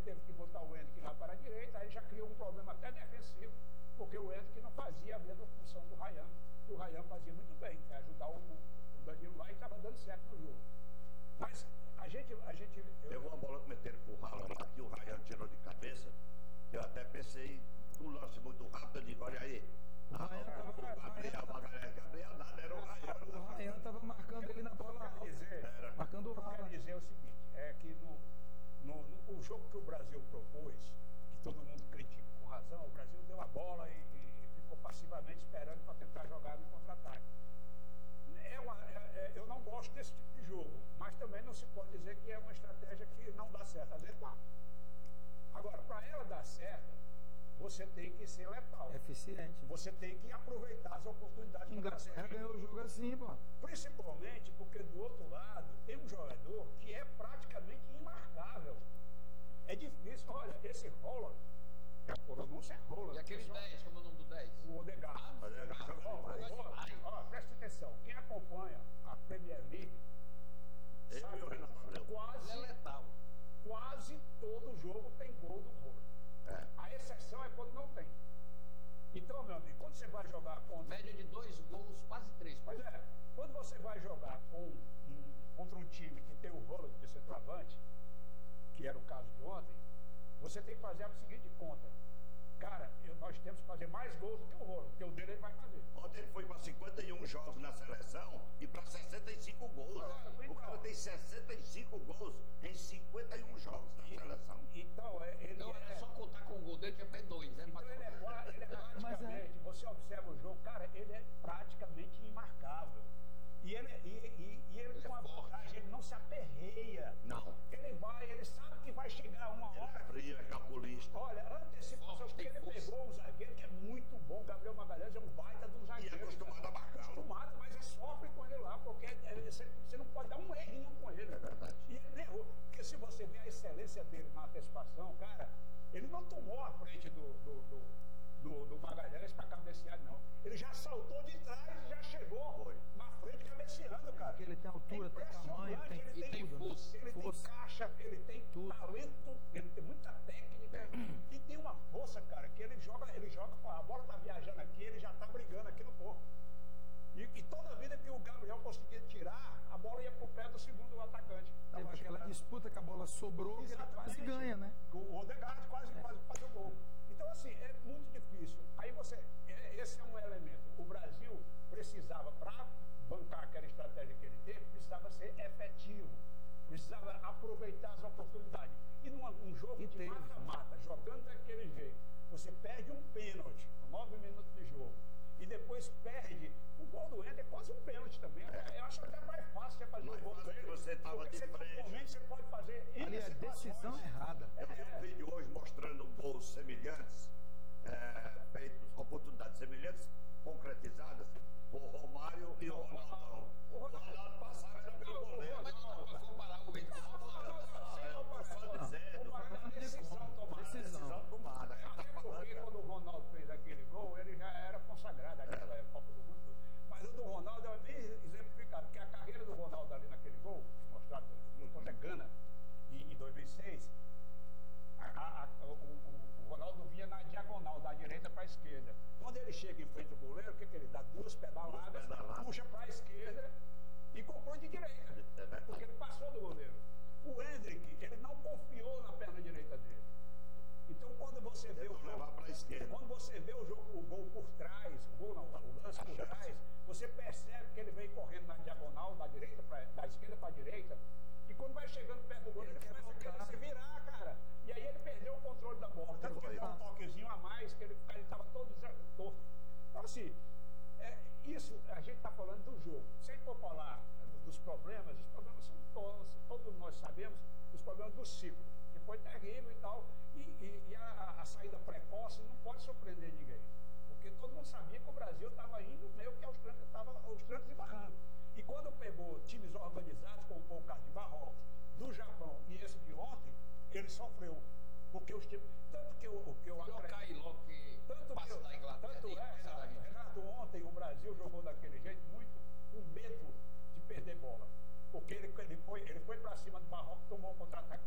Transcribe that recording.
teve que botar o Hendrick lá para a direita, aí já criou um problema até defensivo, porque o Hendrick não fazia a mesma função do Ryan, que o Ryan fazia muito bem, que é ajudar o Danilo lá, e estava dando certo no jogo. Mas a gente Teve uma bola que meteram pro Haaland lá, que o Ryan tirou de cabeça, eu até pensei, um lance muito rápido, eu digo, olha aí, Gabriel nada, era o Ryan. O Ryan estava marcando ele na bola alta. Marcando o Haaland. Eu quero dizer o seguinte, é que o jogo que o Brasil propôs, que todo mundo critica com razão, o Brasil deu a bola e ficou passivamente esperando para tentar jogar no contra-ataque. Eu não gosto desse tipo de jogo, mas também não se pode dizer que é uma estratégia que não dá certo. Às vezes dá. Agora, para ela dar certo, você tem que ser letal. Eficiente. Você tem que aproveitar as oportunidades. Inglaterra ganhou o jogo assim, pô. Principalmente porque do outro lado tem um jogador que é praticamente imarcável. É difícil. Olha, esse Haaland, a pronúncia é Haaland. E aquele 10, como é o nome do 10? O Odegaard. Presta atenção. Quem acompanha a Premier League sabe quase todo jogo tem gol do Haaland. A exceção é quando não tem. Então, meu amigo, quando você vai jogar contra... Média de 2 gols, quase 3. Pois é. Quando você vai jogar contra um time que tem o Haaland de centroavante, que era o caso de ontem, você tem que fazer a seguinte conta. Cara, nós temos que fazer mais gols do que o Haaland, porque o dele ele vai fazer. Ontem ele foi para 51 jogos na seleção e para 65 gols. O cara tem 65 gols em 51 jogos na seleção. Então, é só contar com o gol dele que é para 2. Né? Então ele é praticamente, você observa o jogo, cara, ele é praticamente imarcável. E ele tem uma vantagem, ele não se aperreia. Não. Ele sabe que vai chegar uma hora. Ele é frio, é calculista. Olha, antecipação, porque ele pegou um zagueiro que é muito bom. Gabriel Magalhães é um baita de um zagueiro. E é acostumado a marcar. Mas ele sofre com ele lá, porque você não pode dar um errinho com ele. É verdade. E ele errou. Porque se você vê a excelência dele na antecipação, cara, ele não tomou a frente do Magalhães para cabecear, não. Ele já saltou de trás e já chegou na frente cabeceando, cara. Porque ele tem altura, tem tamanho, tem força. Ele tem caixa, ele tem talento, ele tem muita técnica e tem uma força, cara, que ele joga com a bola tá viajando aqui, ele já tá brigando aqui no corpo. E toda vida que o Gabriel conseguia tirar, a bola ia pro pé do segundo atacante. Teve aquela disputa que a bola sobrou, que ele quase ganha, né? O Odegaard quase faz o gol. Então, assim, é muito difícil. Aí esse é um elemento. O Brasil precisava, para bancar aquela estratégia que ele teve, precisava ser efetivo. Precisava aproveitar as oportunidades. E num jogo de mata-mata, jogando daquele jeito, você perde um pênalti, 9 minutos de jogo, e depois perde, o gol do Ender é quase um pênalti também. Eu acho até mais fácil você fazer um gol do Ender. Você estava de frente. Você pode fazer ali é decisão errada. Eu vi um vídeo hoje mostrando gols semelhantes, feitos, oportunidades semelhantes, concretizadas, o Romário e o Ronaldão. O Ronaldo passava era pelo goleiro. Decisão tomada. Até porque quando o Ronaldo fez aquele gol, ele já era consagrado aqui na Copa do Mundo. Mas o do Ronaldo é bem exemplificado, porque a carreira do Ronaldo ali naquele gol, mostrado contra a Gana em 2006, o Ronaldo vinha na diagonal, da direita para a esquerda. Quando ele chega em frente ao goleiro, o que ele dá? Duas pedaladas, puxa para a esquerda e comprou de direita, porque ele passou do goleiro. O Hendrick, ele não confiou na perna direita dele. Então, quando você vê o gol por trás, o lance por trás, você percebe que ele vem correndo na diagonal, da esquerda para a direita, e quando vai chegando perto do goleiro, ele começa a querer se virar, cara. E aí ele perdeu o controle da bola. Tanto que ele deu um toquezinho a mais, que ele estava todo torto. Então, assim, isso a gente está falando do jogo. Se a gente for falar dos problemas, os problemas são todos nós sabemos, os problemas do ciclo, que foi terrível e tal, e a saída precoce não pode surpreender ninguém, porque todo mundo sabia que o Brasil estava indo meio que aos trancos e barrancos. E quando pegou times organizados, como o caso de Marrocos, do Japão e esse de ontem, ele sofreu, porque os times, tanto que eu acredito, Renato, ontem o Brasil jogou daquele jeito, muito com medo de perder bola, porque ele foi para cima do Marrocos, tomou um contra-ataque.